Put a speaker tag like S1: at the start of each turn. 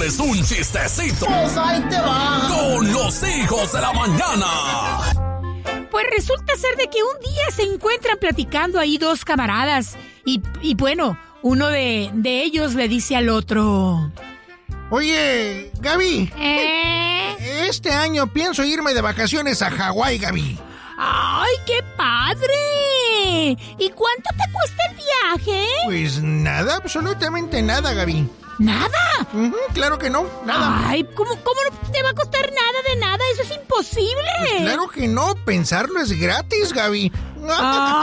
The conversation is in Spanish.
S1: contándoles un chistecito.
S2: Pues ahí te va.
S1: Con los hijos de la mañana.
S3: Pues resulta ser de que un día se encuentran platicando ahí dos camaradas. Y bueno, uno de ellos le dice al otro...
S4: Oye, Gaby. Este año pienso irme de vacaciones a Hawái, Gaby.
S3: ¡Ay, qué padre! ¿Y cuánto te cuesta el viaje?
S4: Pues nada, absolutamente nada, Gaby.
S3: ¿Nada?
S4: Claro que no, nada.
S3: Ay, ¿cómo no te va a costar nada de nada? ¡Eso es imposible!
S4: Pues claro que no, pensarlo es gratis, Gaby.